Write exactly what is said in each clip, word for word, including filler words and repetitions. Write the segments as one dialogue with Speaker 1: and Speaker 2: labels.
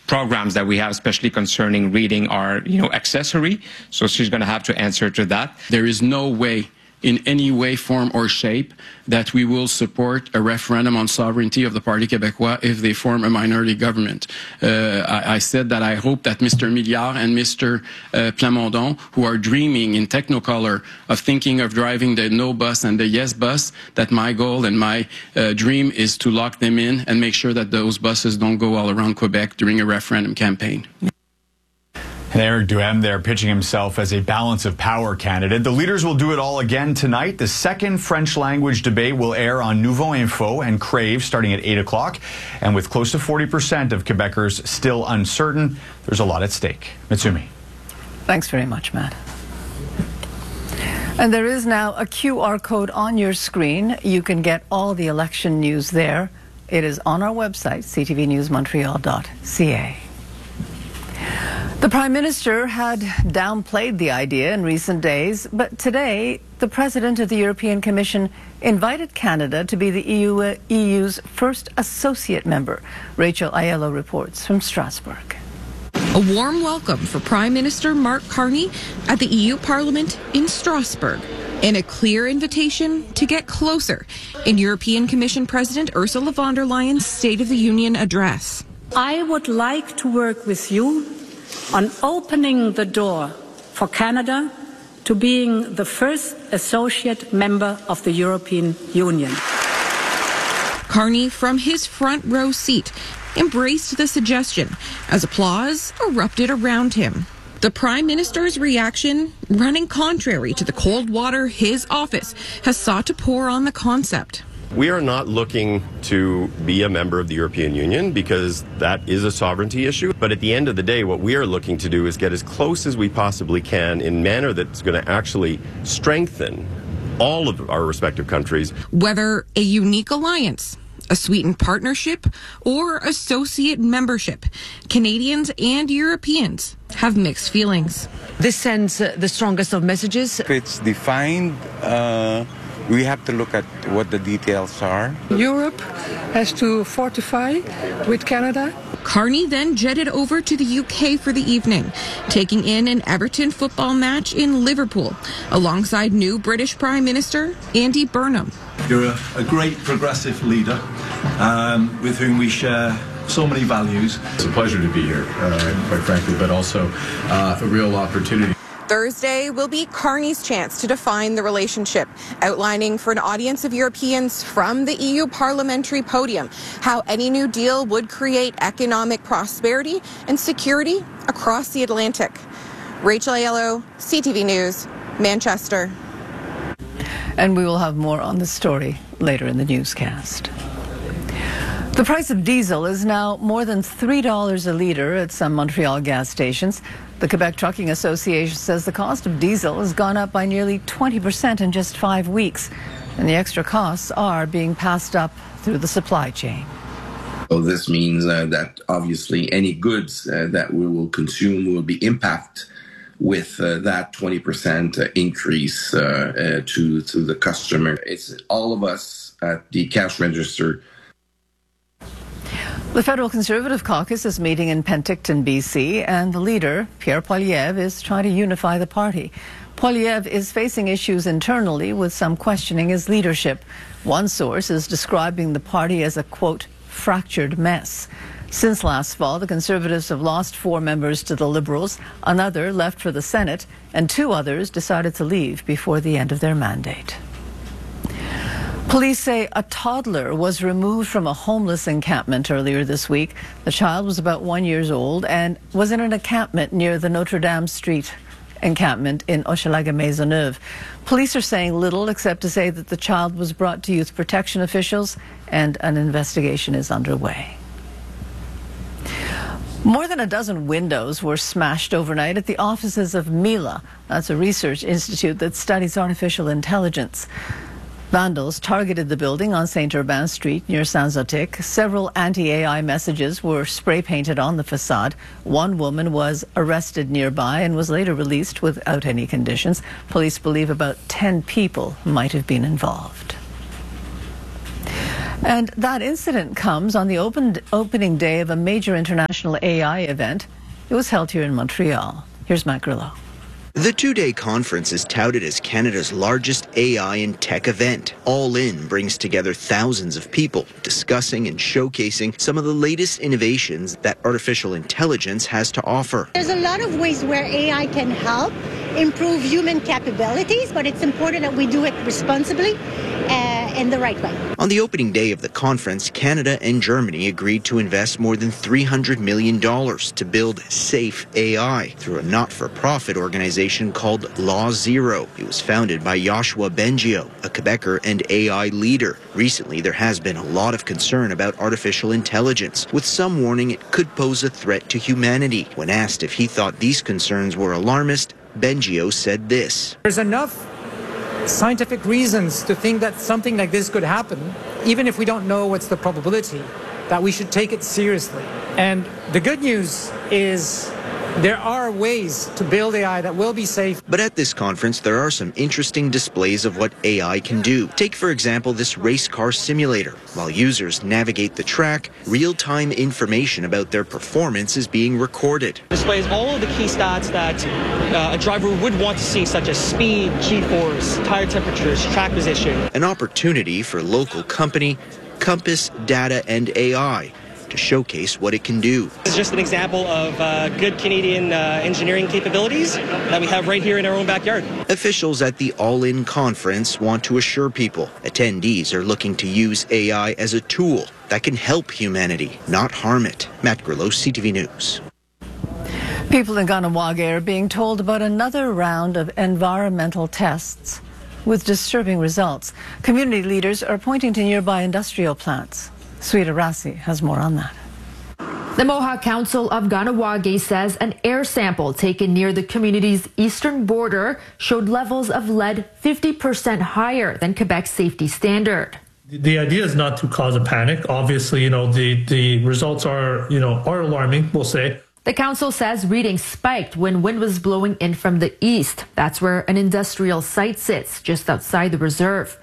Speaker 1: programs that we have, especially concerning reading, are, you know, accessory. So she's going to have to answer to that.
Speaker 2: There is no way, in any way, form, or shape, that we will support a referendum on sovereignty of the Parti Québécois if they form a minority government. Uh, I, I said that I hope that Mister Milliard and Mister Uh, Plamondon, who are dreaming in Technicolor of thinking of driving the no bus and the yes bus, that my goal and my uh, dream is to lock them in and make sure that those buses don't go all around Quebec during a referendum campaign.
Speaker 3: And Eric Duhem there pitching himself as a balance of power candidate. The leaders will do it all again tonight. The second French language debate will air on Nouveau Info and Crave starting at eight o'clock. And with close to forty percent of Quebecers still uncertain, there's a lot at stake. Mitsumi.
Speaker 4: Thanks very much, Matt. And there is now a Q R code on your screen. You can get all the election news there. It is on our website, c t v news montreal dot c a. The Prime Minister had downplayed the idea in recent days, but today the President of the European Commission invited Canada to be the E U, uh, E U's first associate member. Rachel Aiello reports from Strasbourg.
Speaker 5: A warm welcome for Prime Minister Mark Carney at the E U Parliament in Strasbourg, and a clear invitation to get closer in European Commission President Ursula von der Leyen's State of the Union address.
Speaker 6: I would like to work with you on opening the door for Canada to being the first associate member of the European Union.
Speaker 5: Carney, from his front row seat, embraced the suggestion as applause erupted around him. The Prime Minister's reaction running contrary to the cold water his office has sought to pour on the concept.
Speaker 7: We are not looking to be a member of the European Union because that is a sovereignty issue. But at the end of the day, what we are looking to do is get as close as we possibly can in a manner that's going to actually strengthen all of our respective countries.
Speaker 5: Whether a unique alliance, a sweetened partnership, or associate membership, Canadians and Europeans have mixed feelings.
Speaker 8: This sends uh, the strongest of messages.
Speaker 9: It's defined. Uh We have to look at what the details are.
Speaker 10: Europe has to fortify with Canada.
Speaker 5: Carney then jetted over to the U K for the evening, taking in an Everton football match in Liverpool, alongside new British Prime Minister Andy Burnham.
Speaker 11: You're a, a great progressive leader um, with whom we share so many values.
Speaker 12: It's a pleasure to be here, uh, quite frankly, but also uh, a real opportunity.
Speaker 5: Thursday will be Carney's chance to define the relationship, outlining for an audience of Europeans from the E U parliamentary podium how any new deal would create economic prosperity and security across the Atlantic. Rachel Aiello, C T V News, Manchester.
Speaker 4: And we will have more on the story later in the newscast. The price of diesel is now more than three dollars a litre at some Montreal gas stations. The Quebec Trucking Association says the cost of diesel has gone up by nearly twenty percent in just five weeks, and the extra costs are being passed up through the supply chain.
Speaker 13: So this means uh, that obviously any goods uh, that we will consume will be impacted with uh, that twenty percent increase uh, uh, to, to the customer. It's all of us at the cash register.
Speaker 4: The Federal Conservative Caucus is meeting in Penticton, B C, and the leader, Pierre Poilievre, is trying to unify the party. Poilievre is facing issues internally, with some questioning his leadership. One source is describing the party as a, quote, fractured mess. Since last fall, the Conservatives have lost four members to the Liberals, another left for the Senate, and two others decided to leave before the end of their mandate. Police say a toddler was removed from a homeless encampment earlier this week. The child was about one year old and was in an encampment near the Notre Dame Street encampment in Hochelaga Maisonneuve. Police are saying little except to say that the child was brought to youth protection officials and an investigation is underway. More than a dozen windows were smashed overnight at the offices of Mila. That's a research institute that studies artificial intelligence. Vandals targeted the building on Saint Urbain Street near Saint-Zotique. Several anti-A I messages were spray-painted on the facade. One woman was arrested nearby and was later released without any conditions. Police believe about ten people might have been involved. And that incident comes on the open, opening day of a major international A I event. It was held here in Montreal. Here's Matt Grillo.
Speaker 14: The two-day conference is touted as Canada's largest A I and tech event. All In brings together thousands of people discussing and showcasing some of the latest innovations that artificial intelligence has to offer.
Speaker 15: There's a lot of ways where A I can help improve human capabilities, but it's important that we do it responsibly uh, in the right way.
Speaker 14: On the opening day of the conference, Canada and Germany agreed to invest more than three hundred million dollars to build Safe A I through a not-for-profit organization called Law Zero. It was founded by Yoshua Bengio, a Quebecer and A I leader. Recently, there has been a lot of concern about artificial intelligence, with some warning it could pose a threat to humanity. When asked if he thought these concerns were alarmist, Bengio said this.
Speaker 16: There's enough scientific reasons to think that something like this could happen, even if we don't know what's the probability, that we should take it seriously. And the good news is there are ways to build A I that will be safe.
Speaker 14: But at this conference, there are some interesting displays of what A I can do. Take, for example, this race car simulator. While users navigate the track, real-time information about their performance is being recorded.
Speaker 17: It displays all of the key stats that uh, a driver would want to see, such as speed, G-force, tire temperatures, track position.
Speaker 14: An opportunity for local company Compass Data and A I to showcase what it can do.
Speaker 17: This is just an example of uh, good Canadian uh, engineering capabilities that we have right here in our own backyard.
Speaker 14: Officials at the All In conference want to assure people attendees are looking to use A I as a tool that can help humanity, not harm it. Matt Grillo, C T V News.
Speaker 4: People in Kahnawake are being told about another round of environmental tests with disturbing results. Community leaders are pointing to nearby industrial plants. Sweeta Rassi has more on that.
Speaker 18: The Mohawk Council of Kahnawake says an air sample taken near the community's eastern border showed levels of lead fifty percent higher than Quebec's safety standard.
Speaker 19: The idea is not to cause a panic. Obviously, you know, the, the results are, you know, are alarming, we'll say.
Speaker 18: The council says readings spiked when wind was blowing in from the east. That's where an industrial site sits, just outside the reserve.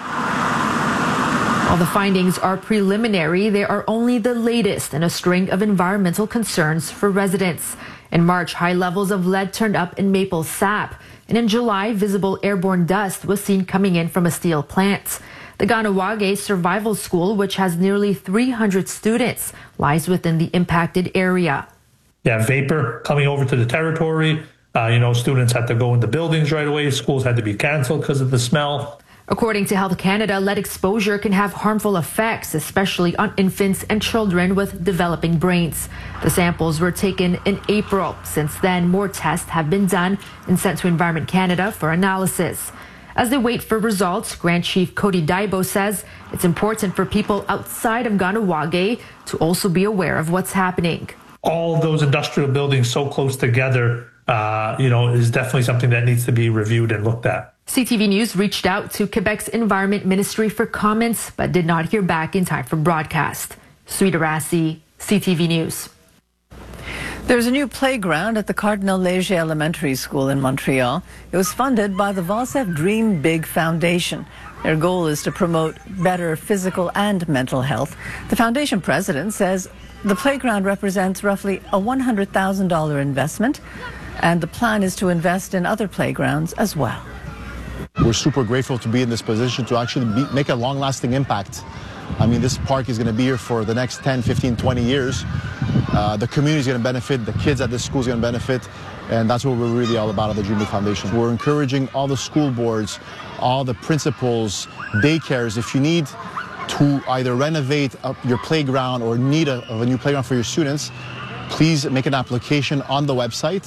Speaker 18: While the findings are preliminary, they are only the latest in a string of environmental concerns for residents. In March, high levels of lead turned up in maple sap. And in July, visible airborne dust was seen coming in from a steel plant. The Kahnawake Survival School, which has nearly three hundred students, lies within the impacted area.
Speaker 19: Yeah, vapor coming over to the territory. Uh, you know, students had to go into buildings right away. Schools had to be canceled because of the smell.
Speaker 18: According to Health Canada, lead exposure can have harmful effects, especially on infants and children with developing brains. The samples were taken in April. Since then, more tests have been done and sent to Environment Canada for analysis. As they wait for results, Grand Chief Cody Daibo says it's important for people outside of Kahnawake to also be aware of what's happening.
Speaker 19: All those industrial buildings so close together, uh, you know, is definitely something that needs to be reviewed and looked at.
Speaker 18: C T V News reached out to Quebec's Environment Ministry for comments, but did not hear back in time for broadcast. Sweeta Rassi, C T V News.
Speaker 4: There's a new playground at the Cardinal Léger Elementary School in Montreal. It was funded by the Valsef Dream Big Foundation. Their goal is to promote better physical and mental health. The foundation president says the playground represents roughly a one hundred thousand dollars investment, and the plan is to invest in other playgrounds as well.
Speaker 20: We're super grateful to be in this position to actually be, make a long-lasting impact. I mean, this park is going to be here for the next ten, fifteen, twenty years. Uh, the community is going to benefit, the kids at this school is going to benefit, and that's what we're really all about at the Dream Big Foundation. We're encouraging all the school boards, all the principals, daycares, if you need to either renovate your playground or need a, of a new playground for your students, please make an application on the website.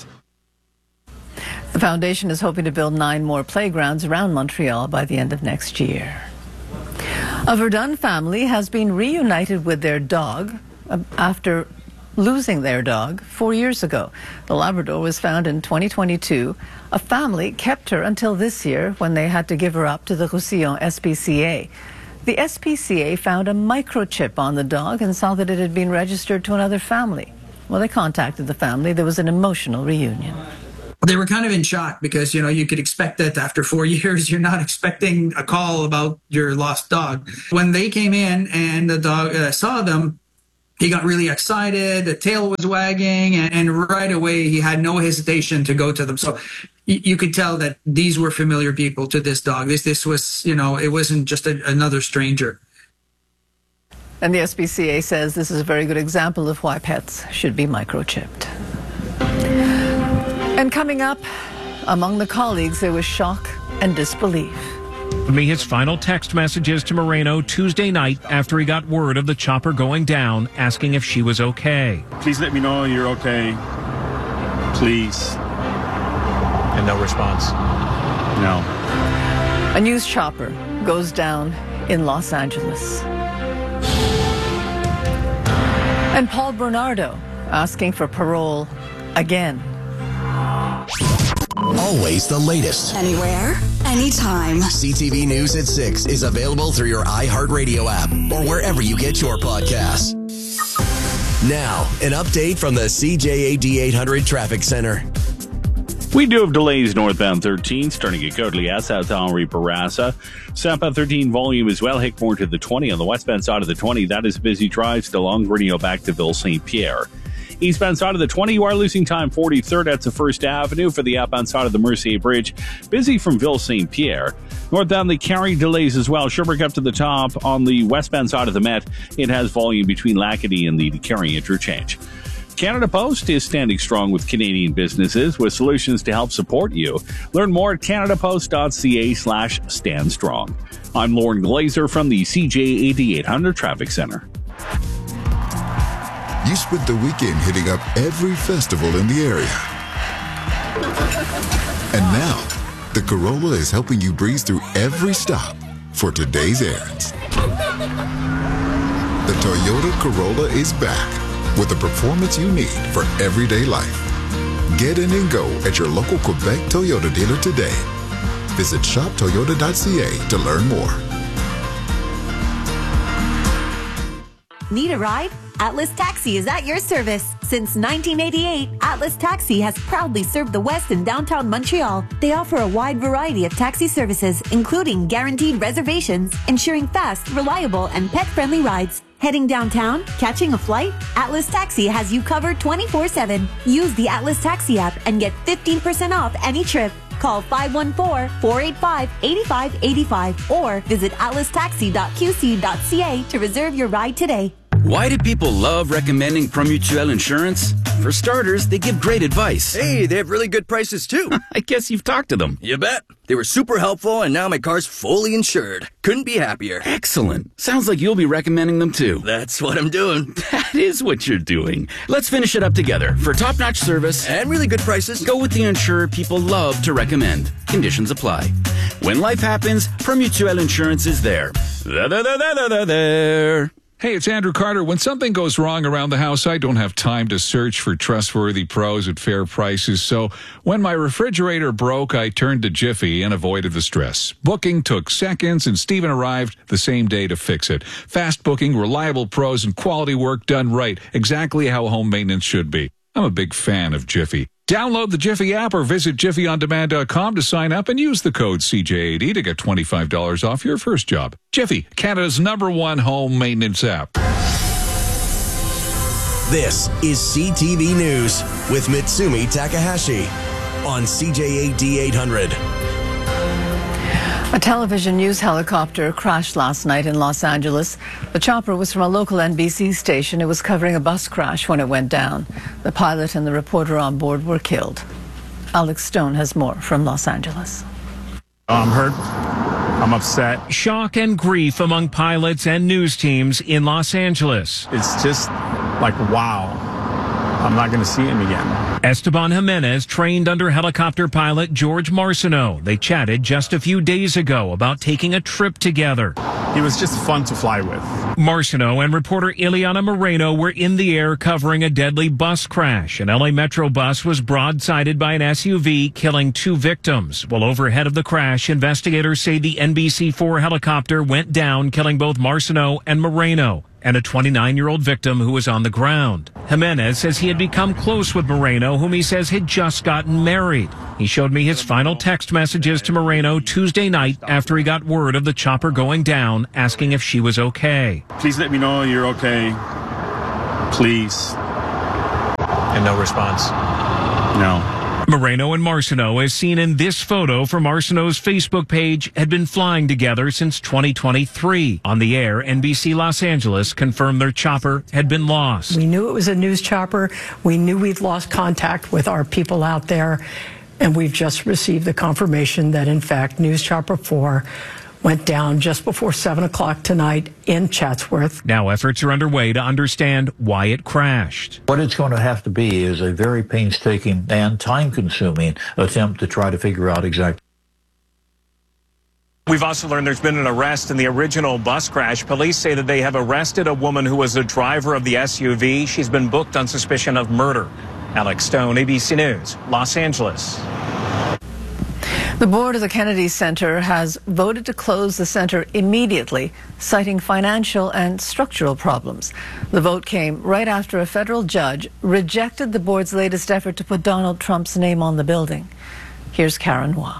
Speaker 4: The foundation is hoping to build nine more playgrounds around Montreal by the end of next year. A Verdun family has been reunited with their dog after losing their dog four years ago. The Labrador was found in twenty twenty-two. A family kept her until this year when they had to give her up to the Roussillon S P C A. The S P C A found a microchip on the dog and saw that it had been registered to another family. Well, they contacted the family. There was an emotional reunion.
Speaker 21: they were kind of in shock because, you know, you could expect that after four years, you're not expecting a call about your lost dog. When they came in and the dog uh, saw them, he got really excited, the tail was wagging, and, and right away he had no hesitation to go to them. So you, you could tell that these were familiar people to this dog. This this was, you know, it wasn't just a, another stranger.
Speaker 4: And the S P C A says this is a very good example of why pets should be microchipped. And coming up, among the colleagues, there was shock and disbelief.
Speaker 22: Me his final text messages to Moreno Tuesday night after he got word of the chopper going down, asking if she was okay.
Speaker 23: Please let me know you're okay. Please.
Speaker 22: And no response.
Speaker 23: No.
Speaker 4: A news chopper goes down in Los Angeles. And Paul Bernardo asking for parole again.
Speaker 24: Always the latest.
Speaker 25: Anywhere, anytime.
Speaker 24: C T V News at six is available through your iHeartRadio app or wherever you get your podcasts. Now, an update from the C J A D eight hundred Traffic Center.
Speaker 26: We do have delays northbound thirteen, starting at Côte-Liesse, south Henri Bourassa. Southbound thirteen volume as well, Hickmore to the twenty. On the westbound side of the twenty, that is a busy drive, still on Grigno back to Ville Saint Pierre. Eastbound side of the twenty, you are losing time forty-third at the First Avenue for the outbound side of the Mercier Bridge. Busy from Ville Saint Pierre. Northbound, they carry delays as well. Sherbrooke up to the top on the westbound side of the Met. It has volume between Lacadie and the Carry interchange. Canada Post is standing strong with Canadian businesses with solutions to help support you. Learn more at canadapost.ca slash stand strong. I'm Lauren Glazer from the C J A D eight hundred Traffic Center.
Speaker 27: You spent the weekend hitting up every festival in the area. And now, the Corolla is helping you breeze through every stop for today's errands. The Toyota Corolla is back with the performance you need for everyday life. Get in and go at your local Quebec Toyota dealer today. Visit shop toyota dot c a to learn more.
Speaker 28: Need a ride? Atlas Taxi is at your service. Since nineteen eighty-eight, Atlas Taxi has proudly served the West and downtown Montreal. They offer a wide variety of taxi services, including guaranteed reservations, ensuring fast, reliable, and pet-friendly rides. Heading downtown? Catching a flight? Atlas Taxi has you covered twenty-four seven. Use the Atlas Taxi app and get fifteen percent off any trip. Call five one four, four eight five, eight five eight five or visit atlas taxi dot q c dot c a to reserve your ride today.
Speaker 29: Why do people love recommending Promutuel Insurance? For starters, they give great advice.
Speaker 30: Hey, they have really good prices too.
Speaker 29: I guess you've talked to them.
Speaker 30: You bet. They were super helpful and now my car's fully insured. Couldn't be happier.
Speaker 29: Excellent. Sounds like you'll be recommending them too.
Speaker 30: That's what I'm doing.
Speaker 29: That is what you're doing. Let's finish it up together. For top-notch service
Speaker 30: and really good prices,
Speaker 29: go with the insurer people love to recommend. Conditions apply. When life happens, Promutuel Insurance is there. There.
Speaker 31: Hey, it's Andrew Carter. When something goes wrong around the house, I don't have time to search for trustworthy pros at fair prices. So when my refrigerator broke, I turned to Jiffy and avoided the stress. Booking took seconds, and Steven arrived the same day to fix it. Fast booking, reliable pros, and quality work done right. Exactly how home maintenance should be. I'm a big fan of Jiffy. Download the Jiffy app or visit jiffy on demand dot com to sign up and use the code C J A D to get twenty-five dollars off your first job. Jiffy, Canada's number one home maintenance app.
Speaker 24: This is C T V News with Mitsumi Takahashi on C J A D eight hundred.
Speaker 4: A television news helicopter crashed last night in Los Angeles. The chopper was from a local N B C station. It was covering a bus crash when it went down. The pilot and the reporter on board were killed. Alex Stone has more from Los Angeles.
Speaker 22: I'm hurt. I'm upset. Shock and grief among pilots and news teams in Los Angeles.
Speaker 23: It's just like, wow. I'm not going to see him again.
Speaker 22: Esteban Jimenez trained under helicopter pilot George Marciano. They chatted just a few days ago about taking a trip together.
Speaker 23: He was just fun to fly with.
Speaker 22: Marciano and reporter Ileana Moreno were in the air covering a deadly bus crash. An L A Metro bus was broadsided by an S U V, killing two victims. While overhead of the crash, investigators say the N B C four helicopter went down, killing both Marciano and Moreno. and a twenty-nine-year-old victim who was on the ground. Jimenez says he had become close with Moreno, whom he says had just gotten married. He showed me his final text messages to Moreno Tuesday night after he got word of the chopper going down, asking if she was okay.
Speaker 1: Please let me know you're okay. Please.
Speaker 2: And no response?
Speaker 1: No.
Speaker 22: Moreno and Marciano, as seen in this photo from Marciano's Facebook page, had been flying together since twenty twenty-three. On the air, N B C Los Angeles confirmed their chopper had been lost.
Speaker 3: We knew it was a news chopper. We knew we'd lost contact with our people out there. And we've just received the confirmation that, in fact, News Chopper four went down just before seven o'clock tonight in Chatsworth.
Speaker 22: Now efforts are underway to understand why it crashed.
Speaker 5: What it's going to have to be is a very painstaking and time-consuming attempt to try to figure out exactly.
Speaker 22: We've also learned there's been an arrest in the original bus crash. Police say that they have arrested a woman who was the driver of the S U V. She's been booked on suspicion of murder. Alex Stone, A B C News, Los Angeles.
Speaker 4: The board of the Kennedy Center has voted to close the center immediately, citing financial and structural problems. The vote came right after a federal judge rejected the board's latest effort to put Donald Trump's name on the building. Here's Karen Hua.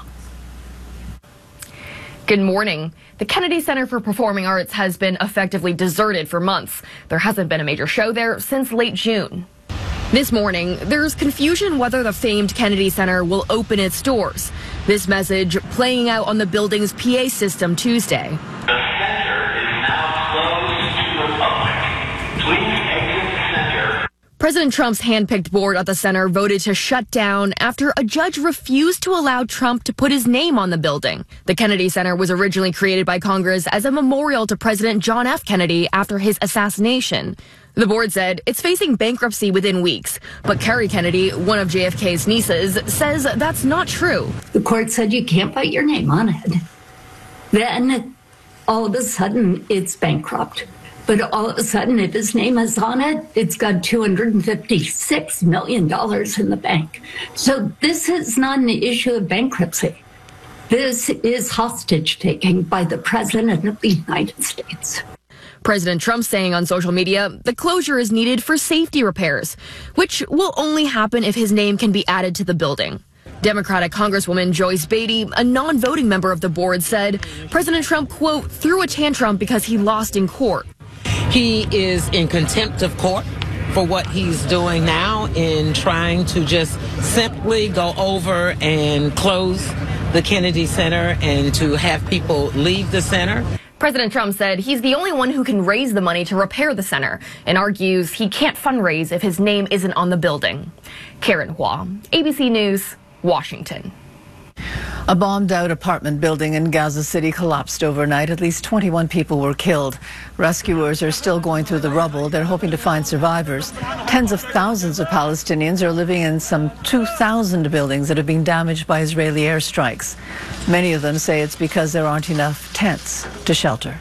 Speaker 6: Good morning. The Kennedy Center for Performing Arts has been effectively deserted for months. There hasn't been a major show there since late June. This morning, there's confusion whether the famed Kennedy Center will open its doors. This message playing out on the building's P A system Tuesday.
Speaker 7: The center is now closed to the public. Please exit the center.
Speaker 6: President Trump's handpicked board at the center voted to shut down after a judge refused to allow Trump to put his name on the building. The Kennedy Center was originally created by Congress as a memorial to President John F. Kennedy after his assassination. The board said it's facing bankruptcy within weeks, but Kerry Kennedy, one of J F K's nieces, says that's not true.
Speaker 8: The court said you can't put your name on it. Then, all of a sudden, it's bankrupt. But all of a sudden, if his name is on it, it's got two hundred fifty-six million dollars in the bank. So this is not an issue of bankruptcy. This is hostage taking by the President of the United States.
Speaker 6: President Trump saying on social media the closure is needed for safety repairs, which will only happen if his name can be added to the building. Democratic Congresswoman Joyce Beatty, a non-voting member of the board, said President Trump, quote, threw a tantrum because he lost in court.
Speaker 9: He is in contempt of court for what he's doing now in trying to just simply go over and close the Kennedy Center and to have people leave the center.
Speaker 6: President Trump said he's the only one who can raise the money to repair the center and argues he can't fundraise if his name isn't on the building. Karen Hua, A B C News, Washington.
Speaker 4: A bombed-out apartment building in Gaza City collapsed overnight. At least twenty-one people were killed. Rescuers are still going through the rubble. They're hoping to find survivors. Tens of thousands of Palestinians are living in some two thousand buildings that have been damaged by Israeli airstrikes. Many of them say it's because there aren't enough tents to shelter.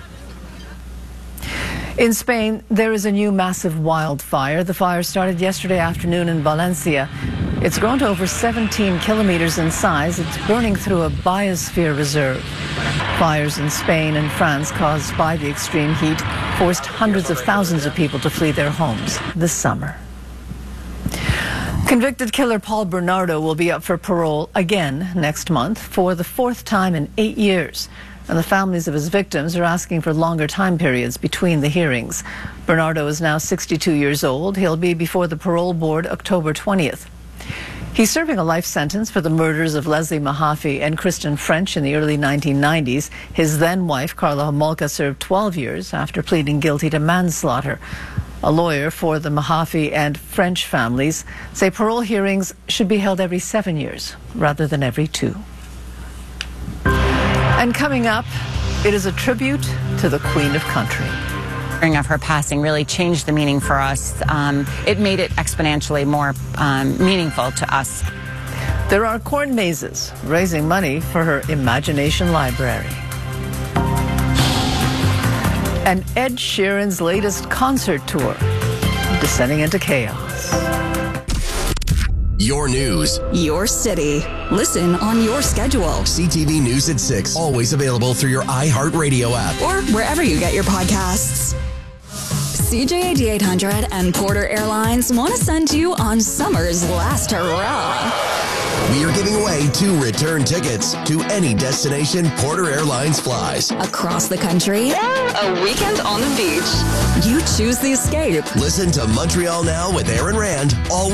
Speaker 4: In Spain, there is a new massive wildfire. The fire started yesterday afternoon in Valencia. It's grown to over seventeen kilometers in size. It's burning through a biosphere reserve. Fires in Spain and France caused by the extreme heat forced hundreds of thousands of people to flee their homes this summer. Convicted killer Paul Bernardo will be up for parole again next month for the fourth time in eight years. And the families of his victims are asking for longer time periods between the hearings. Bernardo is now sixty-two years old. He'll be before the parole board October twentieth. He's serving a life sentence for the murders of Leslie Mahaffey and Kristen French in the early nineteen nineties. His then-wife, Carla Homolka, served twelve years after pleading guilty to manslaughter. A lawyer for the Mahaffey and French families say parole hearings should be held every seven years rather than every two. And coming up, it is a tribute to the Queen of Country.
Speaker 10: Of her passing really changed the meaning for us. Um, it made it exponentially more um, meaningful to us.
Speaker 4: There are corn mazes raising money for her Imagination Library. And Ed Sheeran's latest concert tour, descending into chaos.
Speaker 24: Your news.
Speaker 25: Your city. Listen on your schedule.
Speaker 24: C T V News at six. Always available through your iHeartRadio app.
Speaker 25: Or wherever you get your podcasts. C J A D eight hundred and Porter Airlines want to send you on summer's last hurrah.
Speaker 24: We are giving away two return tickets to any destination Porter Airlines flies.
Speaker 25: Across the country, a weekend on the beach. You choose the escape.
Speaker 24: Listen to Montreal Now with Aaron Rand all